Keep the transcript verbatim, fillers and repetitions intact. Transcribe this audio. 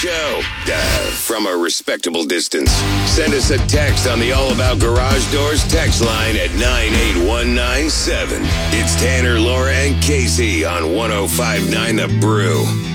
show uh, from a respectable distance. Send us a text on the All About Garage Doors text line at nine eight one nine seven. It's Tanner, Laura, and Casey on one oh five point nine The Brew.